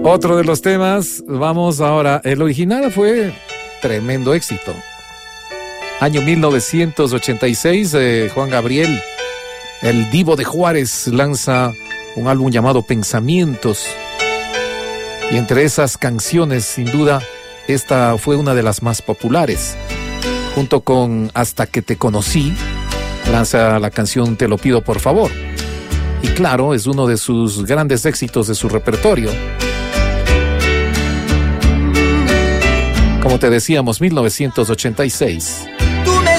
Otro de los temas, vamos ahora. El original fue tremendo éxito. Año 1986, Juan Gabriel, el Divo de Juárez, lanza un álbum llamado Pensamientos. Y entre esas canciones, sin duda, esta fue una de las más populares. Junto con Hasta que te conocí, lanza la canción Te lo pido por favor. Y claro, es uno de sus grandes éxitos de su repertorio. Como te decíamos, 1986.